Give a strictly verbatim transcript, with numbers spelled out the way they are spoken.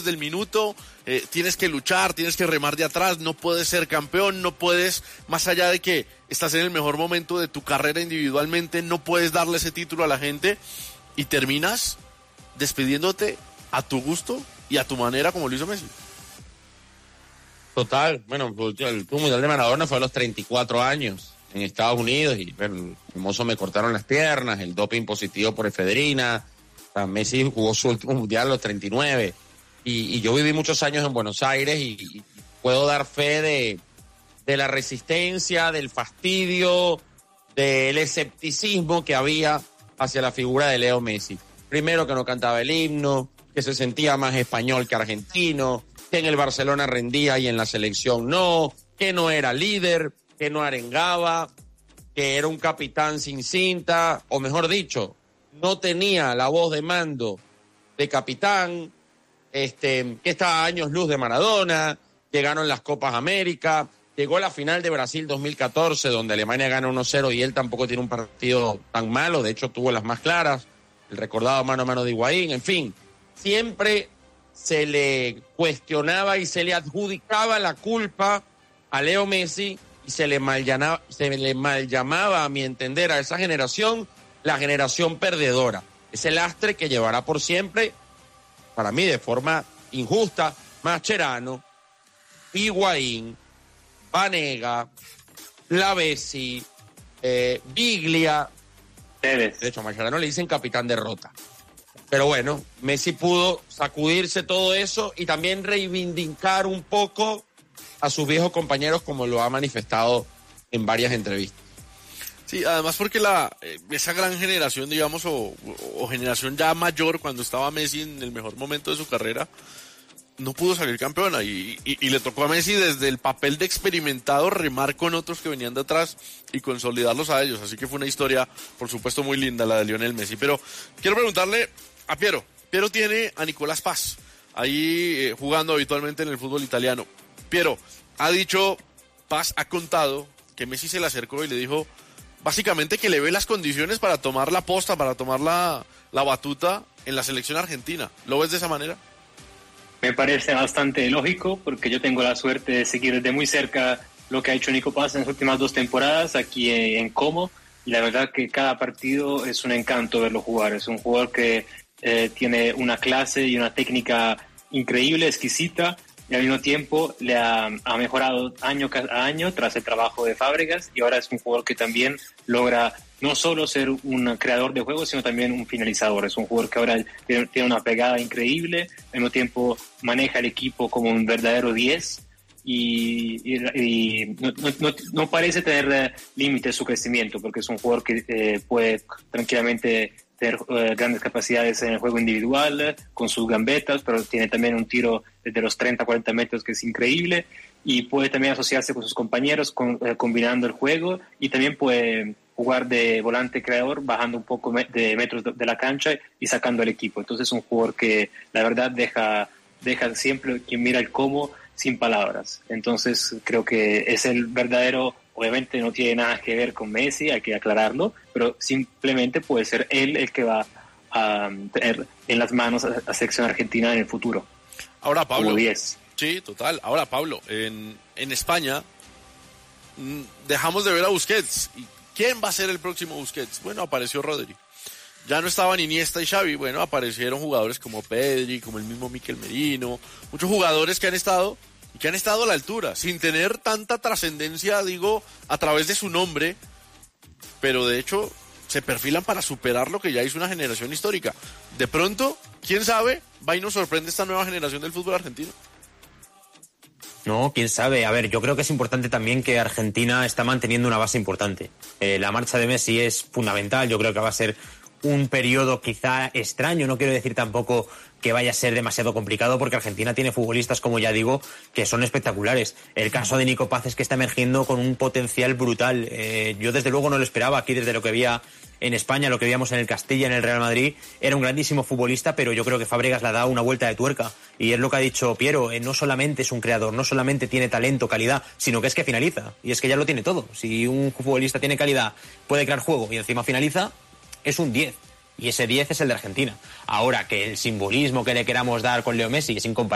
desde el minuto, eh, tienes que luchar, tienes que remar de atrás, no puedes ser campeón, no puedes, más allá de que estás en el mejor momento de tu carrera individualmente, no puedes darle ese título a la gente y terminas despidiéndote a tu gusto y a tu manera como lo hizo Messi. Total, bueno, el último mundial de Maradona fue a los treinta y cuatro años en Estados Unidos y bueno, el famoso me cortaron las piernas, el doping positivo por efedrina. O sea, Messi jugó su último mundial a los treinta y nueve y, y yo viví muchos años en Buenos Aires y, y puedo dar fe de, de la resistencia, del fastidio, del escepticismo que había hacia la figura de Leo Messi. Primero que no cantaba el himno, que se sentía más español que argentino, que en el Barcelona rendía y en la selección no, que no era líder, que no arengaba, que era un capitán sin cinta, o mejor dicho, no tenía la voz de mando de capitán, este, que estaba a años luz de Maradona, llegaron las Copas América, llegó a la final de Brasil dos mil catorce, donde Alemania gana uno cero y él tampoco tiene un partido tan malo, de hecho tuvo las más claras, el recordado mano a mano de Higuaín, en fin, siempre se le cuestionaba y se le adjudicaba la culpa a Leo Messi y se le mal llamaba, se le mal llamaba, a mi entender, a esa generación, la generación perdedora. Ese lastre que llevará por siempre, para mí de forma injusta, Mascherano, Higuaín, Vanega, Lavezzi, eh, Biglia. Tevez. De hecho, a Mascherano le dicen capitán de rota. Pero bueno, Messi pudo sacudirse todo eso y también reivindicar un poco a sus viejos compañeros, como lo ha manifestado en varias entrevistas. Sí, además porque la esa gran generación, digamos, o, o generación ya mayor, cuando estaba Messi en el mejor momento de su carrera, no pudo salir campeona y, y, y le tocó a Messi desde el papel de experimentado remar con otros que venían de atrás y consolidarlos a ellos. Así que fue una historia, por supuesto, muy linda la de Lionel Messi. Pero quiero preguntarle a Piero. Piero tiene a Nicolás Paz ahí eh, jugando habitualmente en el fútbol italiano. Piero, ha dicho, Paz ha contado que Messi se le acercó y le dijo básicamente que le ve las condiciones para tomar la posta, para tomar la, la batuta en la selección argentina. ¿Lo ves de esa manera? Me parece bastante lógico porque yo tengo la suerte de seguir desde muy cerca lo que ha hecho Nico Paz en las últimas dos temporadas aquí en Como y la verdad que cada partido es un encanto verlo jugar. Es un jugador que eh, tiene una clase y una técnica increíble, exquisita, y al mismo tiempo le ha, ha mejorado año a año tras el trabajo de Fábregas y ahora es un jugador que también logra no solo ser un creador de juegos, sino también un finalizador. Es un jugador que ahora tiene, tiene una pegada increíble, al mismo tiempo maneja el equipo como un verdadero diez y, y, y no, no, no parece tener límites su crecimiento, porque es un jugador que eh, puede tranquilamente tener uh, grandes capacidades en el juego individual, con sus gambetas, pero tiene también un tiro desde los treinta a cuarenta metros que es increíble, y puede también asociarse con sus compañeros, con, eh, combinando el juego, y también puede jugar de volante creador, bajando un poco de metros de la cancha y sacando al equipo. Entonces es un jugador que la verdad deja, deja siempre quien mira el cómo sin palabras. Entonces creo que es el verdadero. Obviamente no tiene nada que ver con Messi, hay que aclararlo, pero simplemente puede ser él el que va a tener en las manos a la selección argentina en el futuro. Ahora, Pablo. Como diez. Sí, total. Ahora, Pablo, en, en España dejamos de ver a Busquets. ¿Y quién va a ser el próximo Busquets? Bueno, apareció Rodri. Ya no estaban Iniesta y Xavi, bueno, aparecieron jugadores como Pedri, como el mismo Mikel Merino, muchos jugadores que han estado... y que han estado a la altura, sin tener tanta trascendencia, digo, a través de su nombre, pero de hecho se perfilan para superar lo que ya hizo una generación histórica. De pronto, quién sabe, va y nos sorprende esta nueva generación del fútbol argentino. No, quién sabe. A ver, yo creo que es importante también que Argentina está manteniendo una base importante. Eh, la marcha de Messi es fundamental, yo creo que va a ser un periodo quizá extraño, no quiero decir tampoco que vaya a ser demasiado complicado porque Argentina tiene futbolistas, como ya digo, que son espectaculares. El caso de Nico Paz es que está emergiendo con un potencial brutal. Eh, yo desde luego no lo esperaba aquí desde lo que veía en España, lo que veíamos en el Castilla, en el Real Madrid. Era un grandísimo futbolista, pero yo creo que Fábregas le ha dado una vuelta de tuerca. Y es lo que ha dicho Piero, eh, no solamente es un creador, no solamente tiene talento, calidad, sino que es que finaliza. Y es que ya lo tiene todo. Si un futbolista tiene calidad, puede crear juego y encima finaliza, es un diez. Y ese diez es el de Argentina. Ahora, que el simbolismo que le queramos dar con Leo Messi es incomparable.